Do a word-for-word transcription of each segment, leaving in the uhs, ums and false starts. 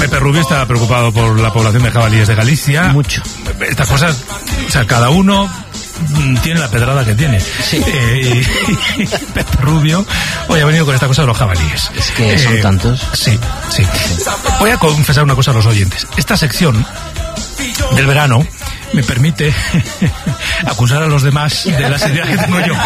Pepe Rubio está preocupado por la población de jabalíes de Galicia. Mucho. Estas cosas, o sea, cada uno tiene la pedrada que tiene. Sí. Eh, y, y Pepe Rubio hoy ha venido con esta cosa de los jabalíes. Es que son eh, tantos. Sí, sí. Voy a confesar una cosa a los oyentes. Esta sección del verano me permite acusar a los demás de las ideas que tengo yo.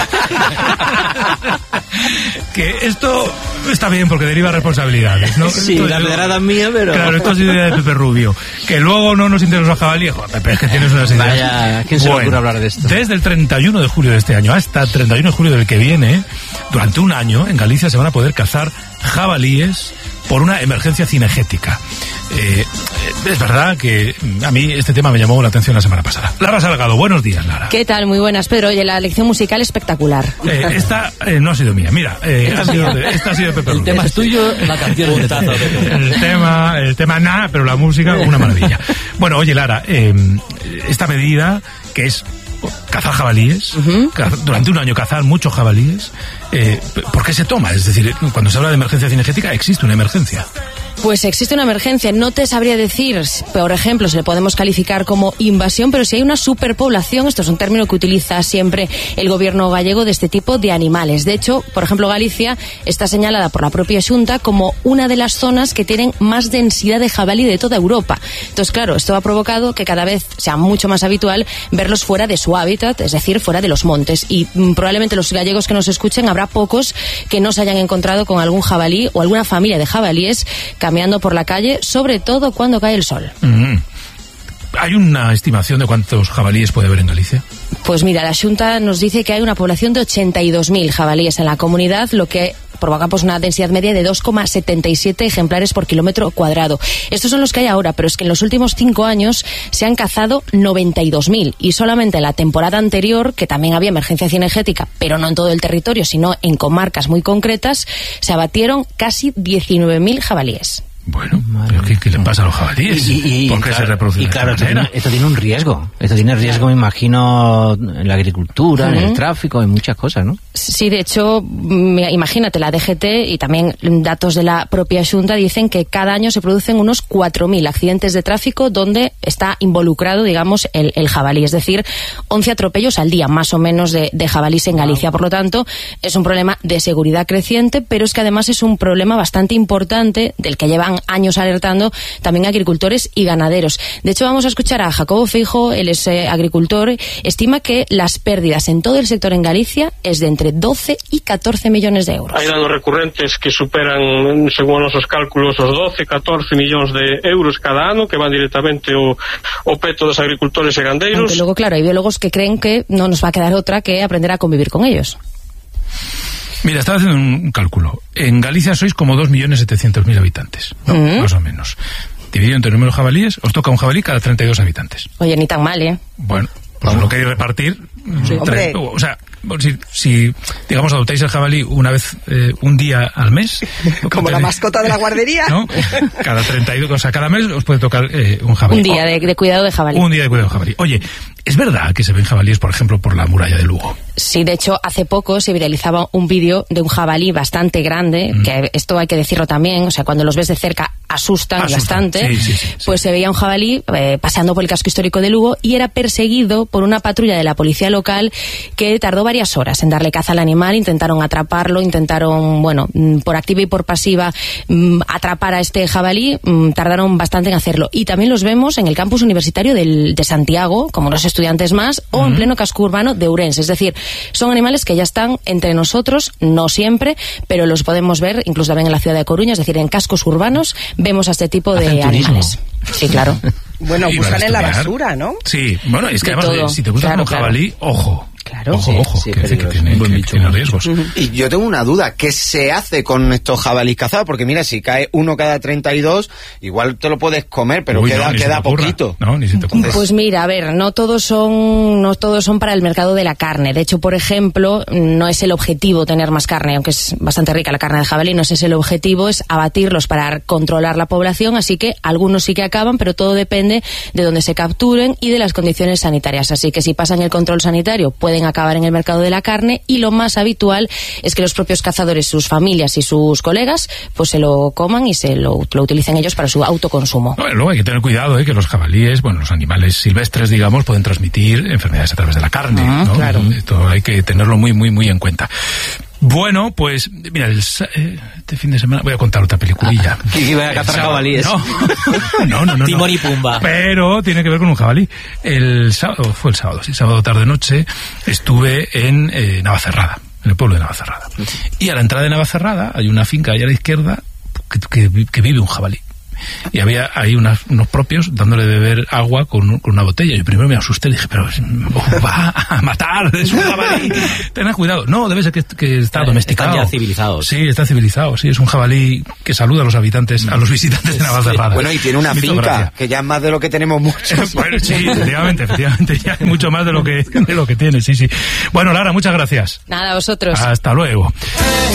Que esto está bien porque deriva responsabilidades, ¿no? Sí, esto la yo, pedrada mía, pero... Claro, esto es idea de Pepe Rubio. Que luego no nos interesa los jabalíes. Joder, Pepe, es que tienes unas ideas. Vaya, ¿quién se le ocurre hablar de esto? Desde el treinta y uno de julio de este año hasta el treinta y uno de julio del que viene, durante un año, en Galicia se van a poder cazar jabalíes por una emergencia cinegética. Eh, es verdad que a mí este tema me llamó la atención la semana pasada. Lara Salgado, buenos días, Lara. ¿Qué tal? Muy buenas, Pedro. Oye, la lección musical espectacular. Eh, esta eh, no ha sido mía. Mira, eh, esta, ha sido de, esta ha sido de Pepe Rubio. El tema es tuyo, la canción es de Tazo. El tema, el tema nada, pero la música una maravilla. Bueno, oye, Lara, eh, esta medida que es cazar jabalíes, uh-huh. cazar, durante un año cazar muchos jabalíes, eh, ¿por qué se toma? Es decir, cuando se habla de emergencia cinegética, existe una emergencia. Pues existe una emergencia. No te sabría decir, por ejemplo, si le podemos calificar como invasión, pero si hay una superpoblación, esto es un término que utiliza siempre el gobierno gallego de este tipo de animales. De hecho, por ejemplo, Galicia está señalada por la propia Xunta como una de las zonas que tienen más densidad de jabalí de toda Europa. Entonces, claro, esto ha provocado que cada vez sea mucho más habitual verlos fuera de su hábitat, es decir, fuera de los montes. Y mm, probablemente los gallegos que nos escuchen, habrá pocos que no se hayan encontrado con algún jabalí o alguna familia de jabalíes caminando por la calle, sobre todo cuando cae el sol. Mm. ¿Hay una estimación de cuántos jabalíes puede haber en Galicia? Pues mira, la Xunta nos dice que hay una población de ochenta y dos mil jabalíes en la comunidad, lo que provoca pues una densidad media de dos coma setenta y siete ejemplares por kilómetro cuadrado. Estos son los que hay ahora, pero es que en los últimos cinco años se han cazado noventa y dos mil y solamente en la temporada anterior, que también había emergencia cinegética, pero no en todo el territorio, sino en comarcas muy concretas, se abatieron casi diecinueve mil jabalíes. Bueno, pero ¿qué, qué le pasa a los jabalíes? Y, y, ¿Por qué claro, se reproducen? Y claro, de esto tiene, esto tiene un riesgo. Esto tiene riesgo, me imagino, en la agricultura, uh-huh. en el tráfico, en muchas cosas, ¿no? Sí, de hecho, imagínate, la D G T y también datos de la propia Xunta dicen que cada año se producen unos cuatro mil accidentes de tráfico donde está involucrado, digamos, el, el jabalí. Es decir, once atropellos al día, más o menos, de, de jabalíes en Galicia. Por lo tanto, es un problema de seguridad creciente, pero es que además es un problema bastante importante del que llevan años alertando también agricultores y ganaderos. De hecho, vamos a escuchar a Jacobo Feijóo, él es eh, agricultor, estima que las pérdidas en todo el sector en Galicia es de entre doce y catorce millones de euros. Hai danos recurrentes que superan, según os nosos cálculos, os doce, catorce millóns de euros cada ano, que van directamente ao, ao peto dos agricultores e gandeiros. Aunque luego, claro, hay biólogos que creen que no nos va a quedar otra que aprender a convivir con ellos. Mira, estaba haciendo un cálculo. En Galicia sois como dos millones setecientos mil habitantes, ¿no? Uh-huh. Más o menos. Dividido entre el número de jabalíes, os toca un jabalí cada treinta y dos habitantes. Oye, ni tan mal, ¿eh? Bueno, pues oh. lo que hay que repartir... Sí. Tres, o sea, si, si, digamos, adoptáis el jabalí una vez, eh, un día al mes... Como la mascota de la guardería. ¿No? Cada treinta y dos, o sea, cada mes os puede tocar eh, un jabalí. Un día de, de cuidado de jabalí. Un día de cuidado de jabalí. Oye, ¿es verdad que se ven jabalíes, por ejemplo, por la muralla de Lugo? Sí, de hecho, hace poco se viralizaba un vídeo de un jabalí bastante grande, mm. que esto hay que decirlo también, o sea, cuando los ves de cerca asustan, asustan. bastante, sí, sí, sí, pues sí. se veía un jabalí eh, paseando por el casco histórico de Lugo y era perseguido por una patrulla de la policía local que tardó varias horas en darle caza al animal, intentaron atraparlo, intentaron, bueno, por activa y por pasiva atrapar a este jabalí, tardaron bastante en hacerlo. Y también los vemos en el campus universitario del, de Santiago, como los estudiantes más, o uh-huh. en pleno casco urbano de Ourense. Es decir, son animales que ya están entre nosotros, no siempre, pero los podemos ver incluso también en la ciudad de Coruña, es decir, en cascos urbanos vemos a este tipo de Hacen animales. Turismo. Sí, claro. Bueno, sí, buscan en la basura, ¿no? Sí, bueno, es que de además, todo. si te gusta claro, como jabalí, claro. ojo. Claro, ojo, sí, ojo, sí, que, que, tiene, que, que tiene riesgos. Uh-huh. Y yo tengo una duda, ¿qué se hace con estos jabalíes cazados? Porque mira, si cae uno cada treinta y dos, igual te lo puedes comer, pero Uy, queda, no, queda poquito. No, ni se te ocurra. Pues mira, a ver, no todos son, no todos son para el mercado de la carne. De hecho, por ejemplo, no es el objetivo tener más carne, aunque es bastante rica la carne de jabalí, no ese es el objetivo, es abatirlos para controlar la población, así que algunos sí que acaban, pero todo depende de dónde se capturen y de las condiciones sanitarias. Así que si pasan el control sanitario, pueden acabar en el mercado de la carne, y lo más habitual es que los propios cazadores, sus familias y sus colegas, pues se lo coman y se lo, lo utilicen ellos para su autoconsumo. Bueno, luego hay que tener cuidado, ¿eh? Que los jabalíes, bueno, los animales silvestres, digamos, pueden transmitir enfermedades a través de la carne, ah, ¿no? Claro. Esto hay que tenerlo muy, muy, muy en cuenta. Bueno, pues, mira, el, este fin de semana voy a contar otra peliculilla. Ah, que iba a cazar jabalíes. No, no, no, no. Timón y Pumba. Pero tiene que ver con un jabalí. El sábado, fue el sábado, sí, sábado tarde-noche, estuve en eh, Navacerrada, en el pueblo de Navacerrada. Y a la entrada de Navacerrada hay una finca allá a la izquierda que, que, que vive un jabalí. Y había ahí unas, unos propios dándole de beber agua con, con una botella. Yo primero me asusté y dije, pero va a matar, es un jabalí. Tened cuidado. No, debe ser que, que está domesticado. Están ya civilizados. Sí, está civilizado. Sí, es un jabalí que saluda a los habitantes, a los visitantes de Navacerrada. Bueno, y tiene una finca, que ya es más de lo que tenemos muchos. Bueno, sí, efectivamente, efectivamente, ya hay mucho más de lo que, de lo que tiene, sí, sí. Bueno, Lara, muchas gracias. Nada, a vosotros. Hasta luego.